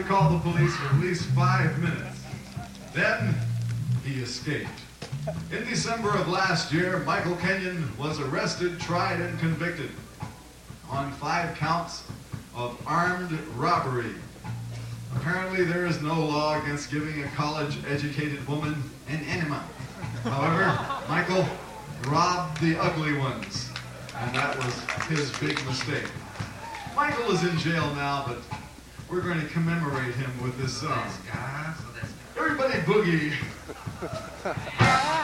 call the police for at least 5 minutes. Then, he escaped. In December of last year, Michael Kenyon was arrested, tried, and convicted on 5 counts of armed robbery. Apparently, there is no law against giving a college-educated woman an enema. However, Michael robbed the ugly ones, and that was his big mistake. Michael is in jail now, but we're going to commemorate him with this song. Everybody boogie.